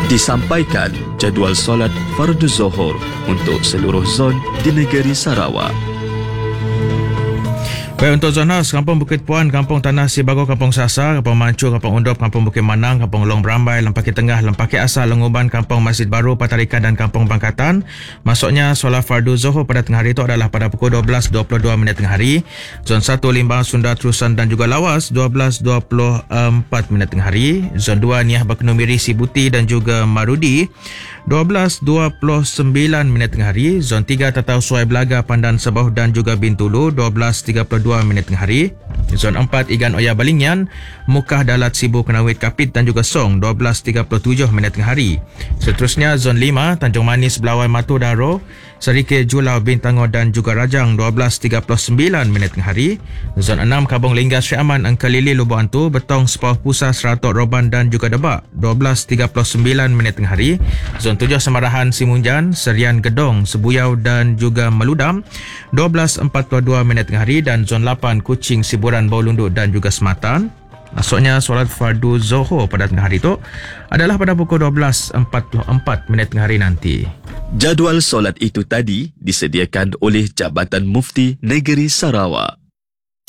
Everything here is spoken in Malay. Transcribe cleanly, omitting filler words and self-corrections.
Disampaikan jadual solat fardu Zuhur untuk seluruh zon di negeri Sarawak. Baik, untuk zon khas Kampung Bukit Puan, Kampung Tanah Sibago, Kampung Sasa, Kampung Mancur, Kampung Undop, Kampung Bukit Manang, Kampung Long Berambai, Lempaki Tengah, Lempaki Asal, Lenguban, Kampung Masjid Baru, Patarika dan Kampung Bangkatan. Masuknya solat fardu Zuhur pada tengah hari itu adalah pada pukul 12.22 tengah hari. Zon 1 Limbang, Sunda, Terusan dan juga Lawas 12.24 tengah hari. Zon 2 Niah, Baknu Miri, Sibuti dan juga Marudi 12.29 tengah hari. Zon 3 Tatau Suai Belaga, Pandan Sebauh dan juga Bintulu 12.32 tengah hari. Zon 4 Igan Oya Balingyan, Mukah, Dalat, Sibu, Kenawit, Kapit dan juga Song 12.37 tengah hari. Seterusnya Zon 5 Tanjung Manis, Belawai, Matu, Daro, Serikir, Julau, Bintangor dan juga Rajang 12.39 tengah hari. Zon 6 Kabung Lingga, Syed Aman, Angkelili, Lubuk Antu, Betong, Sepauh, Pusar, Seratok, Roban dan juga Debak 12.39 tengah hari. Zon 7 Semarahan, Simunjan, Serian, Gedong, Sebuyau dan juga Meludam 12.42 tengah hari. Dan Zon 8 Kuching, Siburan, Baulunduk dan juga Sematan. Masuknya solat fardu Zuhur pada tengah hari itu adalah pada pukul 12.44 tengah hari nanti. Jadual solat itu tadi disediakan oleh Jabatan Mufti Negeri Sarawak.